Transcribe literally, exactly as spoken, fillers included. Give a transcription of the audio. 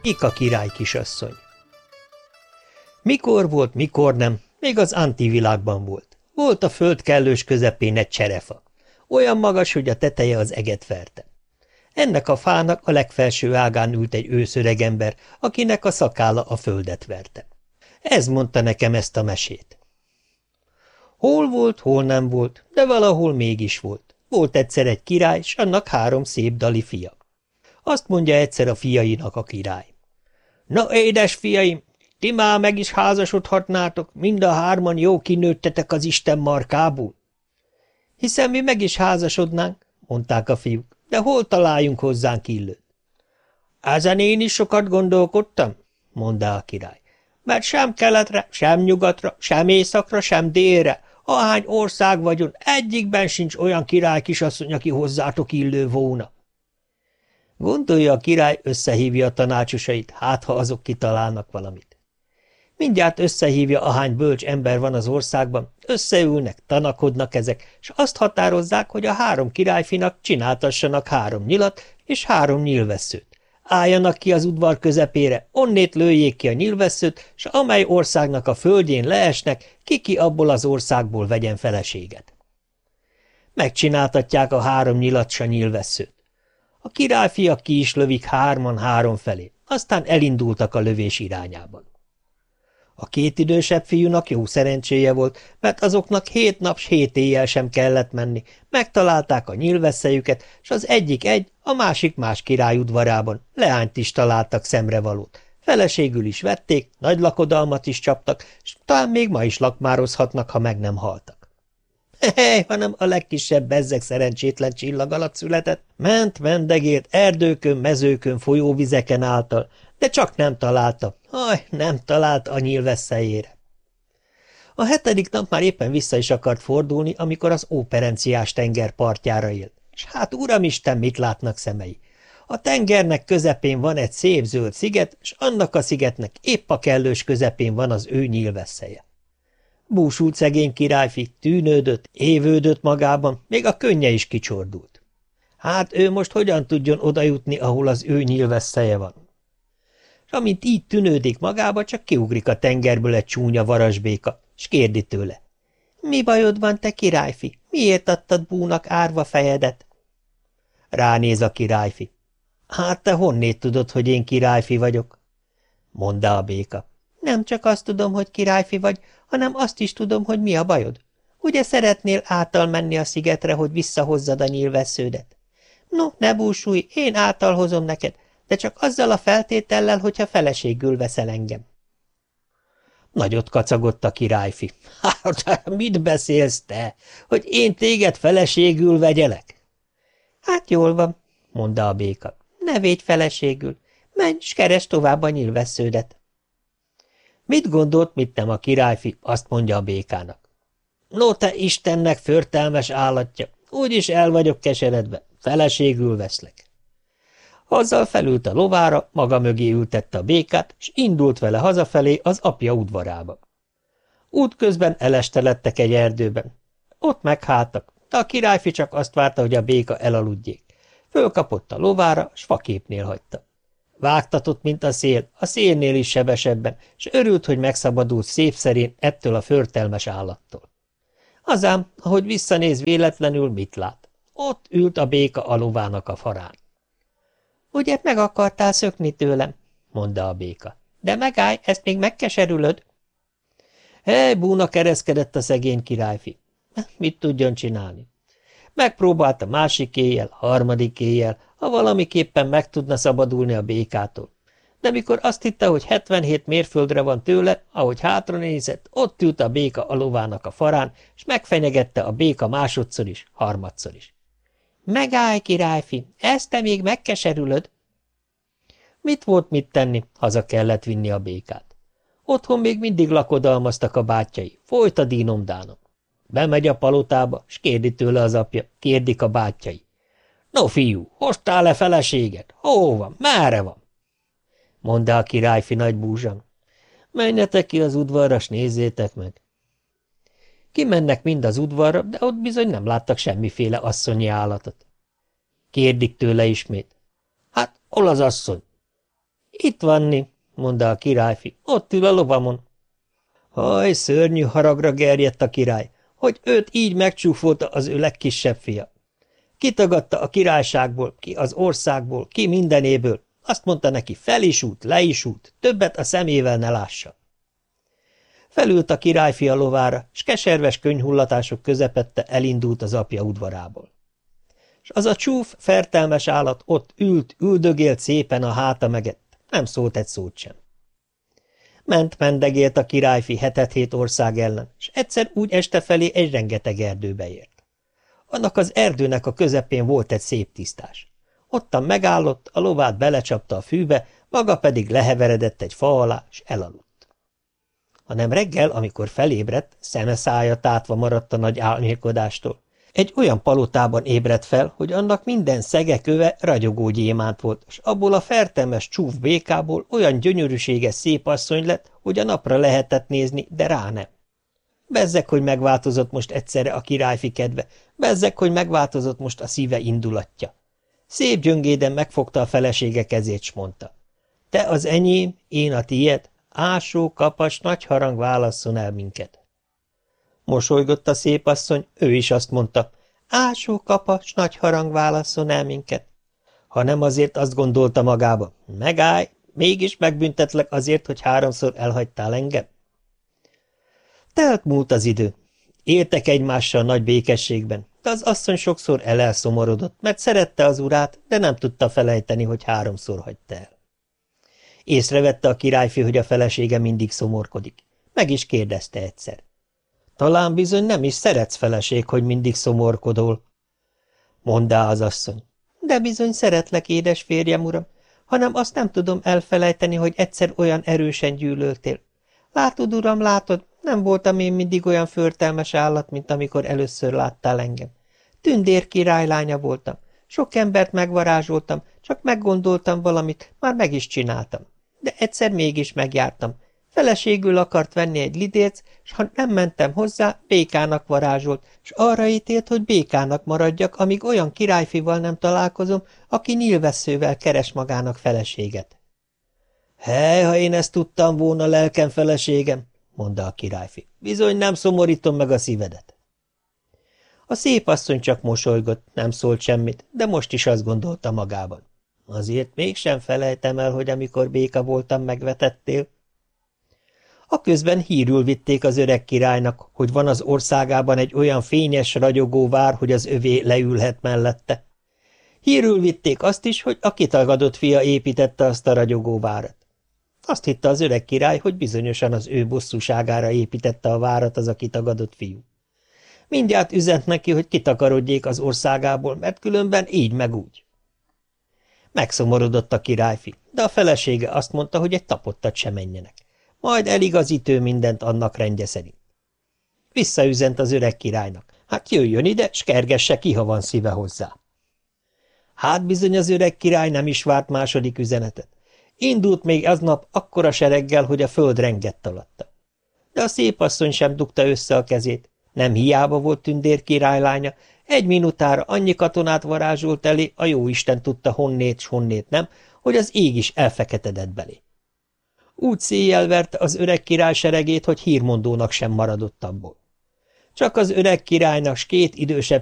Ika király kisasszony. Mikor volt, mikor nem, még az antivilágban volt. Volt a föld kellős közepén egy cserefa. Olyan magas, hogy a teteje az eget verte. Ennek a fának a legfelső ágán ült egy őszöregember, akinek a szakálla a földet verte. Ez mondta nekem ezt a mesét. Hol volt, hol nem volt, de valahol mégis volt. Volt egyszer egy király, s annak három szép dali fia. Azt mondja egyszer a fiainak a király. Na, édes fiaim, ti már meg is házasodhatnátok, mind a hárman jó kinőttetek az Isten markából. Hiszen mi meg is házasodnánk, mondták a fiúk, de hol találjunk hozzánk illőt? Ezen én is sokat gondolkodtam, mondta a király, mert sem keletre, sem nyugatra, sem északra, sem délre, ahány ország vagyon, egyikben sincs olyan király kisasszony, aki hozzátok illő volna. Gondolja a király, összehívja a tanácsosait, hát ha azok kitalálnak valamit. Mindjárt összehívja, ahány bölcs ember van az országban, összeülnek, tanakodnak ezek, és azt határozzák, hogy a három királyfinak csináltassanak három nyilat és három nyilvesszőt. Álljanak ki az udvar közepére, onnét lőjék ki a nyilvesszőt, s amely országnak a földjén leesnek, ki-ki abból az országból vegyen feleséget. Megcsináltatják a három nyilat s a nyilvesszőt. A királyfiak ki is lövik hárman három felé, aztán elindultak a lövés irányában. A két idősebb fiúnak jó szerencséje volt, mert azoknak hét nap s hét éjjel sem kellett menni, megtalálták a nyílvesszejüket, s az egyik egy, a másik más király udvarában, leányt is találtak szemrevalót, feleségül is vették, nagy lakodalmat is csaptak, s talán még ma is lakmározhatnak, ha meg nem haltak. Hely, hanem a legkisebb bezzeg szerencsétlen csillag alatt született, ment, mendegélt, erdőkön, mezőkön, folyóvizeken által, de csak nem találta, aj, nem talált a nyílvesszejére. A hetedik nap már éppen vissza is akart fordulni, amikor az óperenciás tenger partjára élt. És hát uramisten, mit látnak szemei? A tengernek közepén van egy szép zöld sziget, és annak a szigetnek épp a kellős közepén van az ő nyílvesszeje. Búsult szegény királyfi, tűnődött, évődött magában, még a könnye is kicsordult. Hát ő most hogyan tudjon odajutni, ahol az ő nyílvesszeje van? És amint így tűnődik magába, csak kiugrik a tengerből egy csúnya varasbéka, s kérdi tőle. Mi bajod van, te királyfi? Miért adtad búnak árva fejedet? Ránéz a királyfi. Hát te honnét tudod, hogy én királyfi vagyok? Mondta a béka. Nem csak azt tudom, hogy királyfi vagy, hanem azt is tudom, hogy mi a bajod. Ugye szeretnél által menni a szigetre, hogy visszahozzad a nyílvessződet? No, ne búsulj, én által hozom neked, de csak azzal a feltétellel, hogyha feleségül veszel engem. Nagyot kacagott a királyfi. Hát, mit beszélsz te, hogy én téged feleségül vegyelek? Hát jól van, mondta a béka. Ne védj feleségül, menj, s keresd tovább a nyílvessződet. Mit gondolt, mit nem a királyfi, azt mondja a békának. No, te Istennek förtelmes állatja, úgyis el vagyok keseredve, feleségül veszlek. Azzal felült a lovára, maga mögé ültette a békát, s indult vele hazafelé az apja udvarába. Útközben elesteledtek egy erdőben. Ott megháltak, de a királyfi csak azt várta, hogy a béka elaludjék. Fölkapott a lovára, s faképnél hagyta. Vágtatott, mint a szél, a szélnél is sebesebben, s örült, hogy megszabadult szép szerén ettől a förtelmes állattól. Azám, ahogy visszanéz véletlenül, mit lát? Ott ült a béka a lovának a farán. Ugye meg akartál szökni tőlem, mondta a béka. De megállj, ezt még megkeserülöd. Hely, búna kereszkedett a szegény királyfi. Mit tudjon csinálni? Megpróbálta másik éjjel, harmadik éjjel, ha valamiképpen meg tudna szabadulni a békától. De mikor azt hitte, hogy hetvenhét mérföldre van tőle, ahogy hátra nézett, ott ült a béka a lovának a farán, és megfenyegette a béka másodszor is, harmadszor is. Megállj, királyfi, ezt te még megkeserülöd. Mit volt mit tenni, haza kellett vinni a békát. Otthon még mindig lakodalmaztak a bátyjai, folyt a dínomdánom. Bemegy a palotába, s kérdi tőle az apja, kérdik a bátyjai. No, fiú, hoztál-e feleséget? Hó van, merre van? Mondta a királyfi nagy búzsan. Menjetek ki az udvarra, s nézzétek meg. Kimennek mind az udvarra, de ott bizony nem láttak semmiféle asszonyi állatot. Kérdik tőle ismét. Hát, hol az asszony? Itt vanni, mondta a királyfi, ott ül a lovamon. Haj, szörnyű haragra gerjedt a király, hogy őt így megcsúfolta az ő legkisebb fia. Kitagadta a királyságból, ki az országból, ki mindenéből, azt mondta neki, fel is út, le is út, többet a szemével ne lássa. Felült a királyfi a lovára, s keserves könyhullatások közepette elindult az apja udvarából. S az a csúf, fertelmes állat ott ült, üldögélt szépen a háta megett, nem szólt egy szót sem. Ment mendegélt a királyfi hetet-hét ország ellen, s egyszer úgy este felé egy rengeteg erdőbe ért. Annak az erdőnek a közepén volt egy szép tisztás. Ottan megállott, a lovát belecsapta a fűbe, maga pedig leheveredett egy fa alá, s elaludt. Hanem reggel, amikor felébredt, szeme szája tátva maradt a nagy álmélkodástól. Egy olyan palotában ébredt fel, hogy annak minden szege köve ragyogó gyémánt volt, s abból a fertelmes csúf békából olyan gyönyörűséges szép asszony lett, hogy a napra lehetett nézni, de rá nem. Bezzeg, hogy megváltozott most egyszerre a királyfi kedve, bezzeg, hogy megváltozott most a szíve indulatja. Szép gyöngéden megfogta a felesége kezét, s mondta: te az enyém, én a tiéd, ásó, kapas, nagy harang válasszon el minket. Mosolygott a szép asszony, ő is azt mondta: ásó, kapas, nagy harang válasszon el minket. Ha nem azért azt gondolta magába: megállj, mégis megbüntetlek azért, hogy háromszor elhagytál engem. Telt múlt az idő. Éltek egymással nagy békességben, de az asszony sokszor elelszomorodott, mert szerette az urát, de nem tudta felejteni, hogy háromszor hagyta el. Észrevette a királyfi, hogy a felesége mindig szomorkodik. Meg is kérdezte egyszer: talán bizony nem is szeretsz, feleség, hogy mindig szomorkodol. Mondá az asszony: de bizony szeretlek, édes férjem, uram, hanem azt nem tudom elfelejteni, hogy egyszer olyan erősen gyűlöltél. Látod, uram, látod, nem voltam én mindig olyan förtelmes állat, mint amikor először láttál engem. Tündér királylánya voltam. Sok embert megvarázsoltam, csak meggondoltam valamit, már meg is csináltam. De egyszer mégis megjártam. Feleségül akart venni egy lidérc, s ha nem mentem hozzá, békának varázsolt, s arra ítélt, hogy békának maradjak, amíg olyan királyfival nem találkozom, aki nyílvesszővel keres magának feleséget. Hely, ha én ezt tudtam volna, lelkem, feleségem, mondta a királyfi, bizony nem szomorítom meg a szívedet. A szép asszony csak mosolygott, nem szólt semmit, de most is azt gondolta magában: azért mégsem felejtem el, hogy amikor béka voltam, megvetettél. A közben hírül vitték az öreg királynak, hogy van az országában egy olyan fényes, ragyogó vár, hogy az övé leülhet mellette. Hírül vitték azt is, hogy a kitagadott fia építette azt a ragyogó várat. Azt hitte az öreg király, hogy bizonyosan az ő bosszúságára építette a várat az a kitagadott fiú. Mindjárt üzent neki, hogy kitakarodjék az országából, mert különben így meg úgy. Megszomorodott a királyfi, de a felesége azt mondta, hogy egy tapottat se menjenek. Majd eligazít ő mindent annak rendje szerint. Visszaüzent az öreg királynak: hát jöjjön ide, s kergesse ki, ha van szíve hozzá. Hát bizony az öreg király nem is várt második üzenetet. Indult még aznap akkora sereggel, hogy a föld rengett alatta. De a szép asszony sem dugta össze a kezét. Nem hiába volt Tündér királylánya, egy minutára annyi katonát varázsolt elé, a jóisten tudta honnét s honnét nem, hogy az ég is elfeketedett belé. Úgy széjjel verte az öreg király seregét, hogy hírmondónak sem maradott abból. Csak az öreg királynak s két idősebb